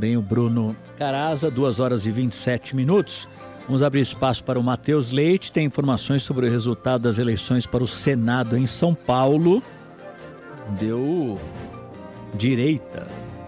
também o Bruno Caraza, 2h27. Vamos abrir espaço para o Matheus Leite, tem informações sobre o resultado das eleições para o Senado em São Paulo. Deu direita.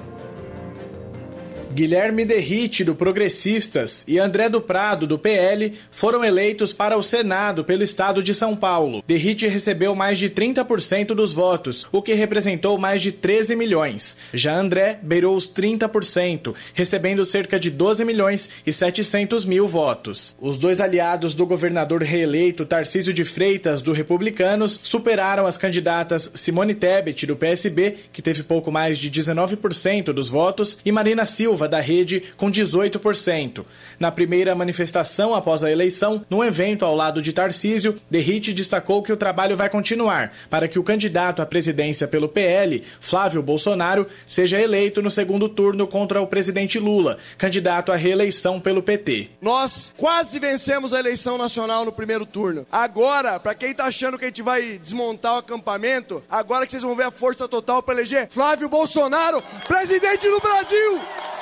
Guilherme Derrite, do Progressistas, e André do Prado, do PL, foram eleitos para o Senado pelo estado de São Paulo. Derrite recebeu mais de 30% dos votos, o que representou mais de 13 milhões. Já André beirou os 30%, recebendo cerca de 12 milhões e 700 mil votos. Os dois aliados do governador reeleito Tarcísio de Freitas, do Republicanos, superaram as candidatas Simone Tebet, do PSB, que teve pouco mais de 19% dos votos, e Marina Silva, da Rede, com 18%. Na primeira manifestação após a eleição, num evento ao lado de Tarcísio, Derrite destacou que o trabalho vai continuar para que o candidato à presidência pelo PL, Flávio Bolsonaro, seja eleito no segundo turno contra o presidente Lula, candidato à reeleição pelo PT. Nós quase vencemos a eleição nacional no primeiro turno. Agora, para quem tá achando que a gente vai desmontar o acampamento, agora que vocês vão ver a força total para eleger Flávio Bolsonaro, presidente do Brasil!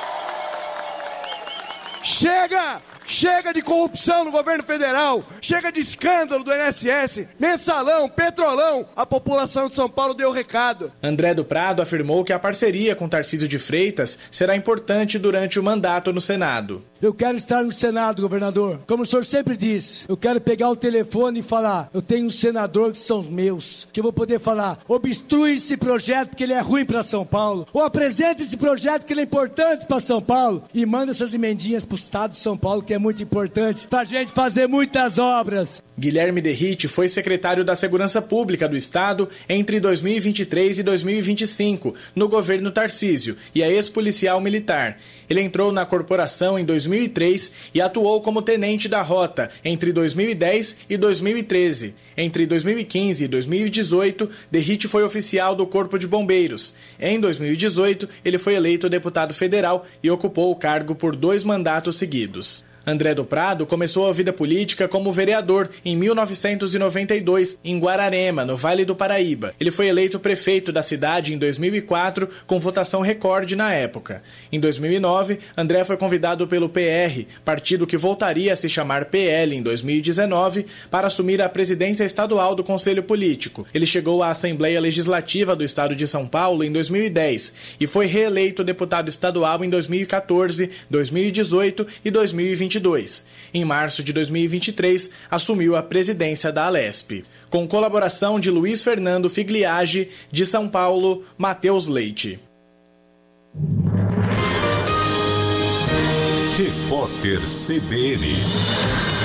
Chega de corrupção no governo federal, chega de escândalo do INSS, mensalão, petrolão, a população de São Paulo deu o recado. André do Prado afirmou que a parceria com Tarcísio de Freitas será importante durante o mandato no Senado. Eu quero estar no Senado, governador. Como o senhor sempre diz, eu quero pegar o telefone e falar, eu tenho um senador que são os meus, que eu vou poder falar, obstrui esse projeto porque ele é ruim para São Paulo, ou apresente esse projeto que ele é importante para São Paulo, e manda essas emendinhas para o estado de São Paulo, que é muito importante, para a gente fazer muitas obras. Guilherme Derrite foi secretário da Segurança Pública do Estado entre 2023 e 2025, no governo Tarcísio, e é ex-policial militar. Ele entrou na corporação em 2003 e atuou como tenente da rota entre 2010 e 2013. Entre 2015 e 2018, Derrite foi oficial do Corpo de Bombeiros. Em 2018, ele foi eleito deputado federal e ocupou o cargo por 2 mandatos seguidos. André do Prado começou a vida política como vereador em 1992, em Guararema, no Vale do Paraíba. Ele foi eleito prefeito da cidade em 2004, com votação recorde na época. Em 2009, André foi convidado pelo PR, partido que voltaria a se chamar PL em 2019, para assumir a presidência estadual do Conselho Político. Ele chegou à Assembleia Legislativa do Estado de São Paulo em 2010 e foi reeleito deputado estadual em 2014, 2018 e 2022. Em março de 2023, assumiu a presidência da Alesp. Com colaboração de Luiz Fernando Figliage, de São Paulo, Matheus Leite. Repórter CBN.